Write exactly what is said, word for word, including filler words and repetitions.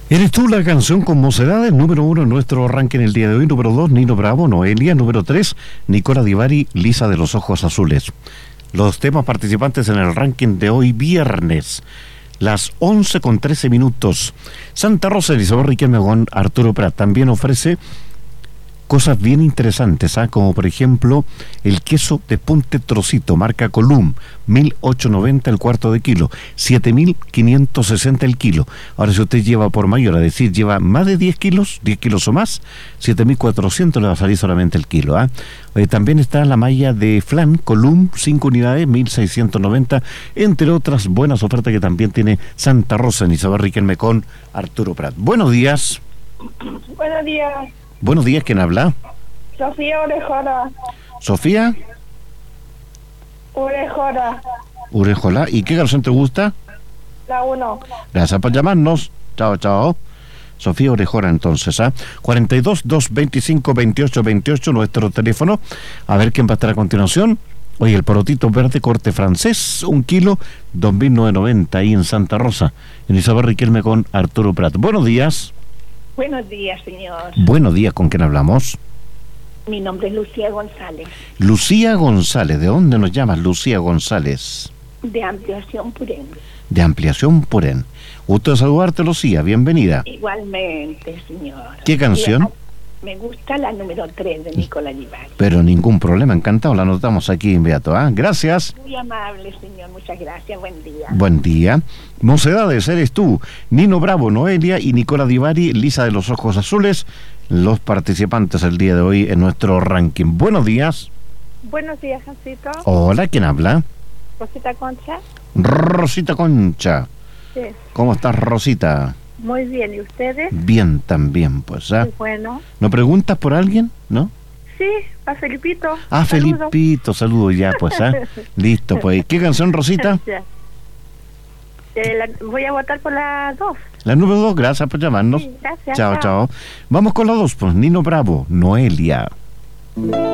Eres tú la canción con Mocedades, número uno en nuestro ranking el día de hoy. Número dos, Nino Bravo, Noelia. Número tres, Nicola Divari, Lisa de los Ojos Azules. Los temas participantes en el ranking de hoy, viernes, las once con trece minutos. Santa Rosa, Elizabeth Riquelme con Arturo Prat. También ofrece cosas bien interesantes, ¿ah? Como por ejemplo el queso de Punte Trocito, marca Colum, mil ochocientos noventa el cuarto de kilo, siete mil quinientos sesenta el kilo. Ahora, si usted lleva por mayor, es decir, lleva más de diez kilos, diez kilos o más, siete mil cuatrocientos le va a salir solamente el kilo. ¿ah? Eh, también está la malla de flan Colum, cinco unidades, mil seiscientos noventa, entre otras buenas ofertas que también tiene Santa Rosa en Isabel Riquelme con Arturo Prat. Buenos días. Buenos días. Buenos días, ¿quién habla? Sofía Orejora. ¿Sofía? Orejora. Urejola. ¿Y qué canción te gusta? La uno. Gracias por llamarnos. Chao, chao. Sofía Orejora, entonces, ¿ah? cuarenta y dos, doscientos veinticinco, veintiocho veintiocho, nuestro teléfono. A ver quién va a estar a continuación. Oye, el porotito verde corte francés, un kilo, dos mil novecientos noventa, ahí en Santa Rosa, en Isabel Riquelme con Arturo Prat. Buenos días. Buenos días, señor. Buenos días, ¿con quién hablamos? Mi nombre es Lucía González. Lucía González, ¿de dónde nos llamas, Lucía González? De Ampliación Purén. De Ampliación Purén. Gusto de saludarte, Lucía, bienvenida. Igualmente, señor. ¿Qué canción? Me gusta la número tres de Nicola Divari. Pero ningún problema, encantado, la anotamos aquí inmediato. ¿ah? Gracias. Muy amable, señor, muchas gracias, buen día. Buen día. Mocedades, eres tú, Nino Bravo, Noelia y Nicola Divari, Lisa de los Ojos Azules, los participantes el día de hoy en nuestro ranking. Buenos días. Buenos días, Jancito. Hola, ¿quién habla? Rosita Concha. Rosita Concha. Sí. ¿Cómo estás, Rosita? Muy bien, ¿y ustedes? Bien también, pues. ¿ah? Muy bueno. ¿No preguntas por alguien? ¿No? Sí, a Felipito. Ah, Saludos. Felipito, saludos ya, pues. ¿ah? Listo, pues. ¿Qué canción, Rosita? Ya. Eh, la, voy a votar por la dos. La número dos, gracias por llamarnos. Sí, gracias. Chao, chao. Vamos con la dos, pues. Nino Bravo, Noelia.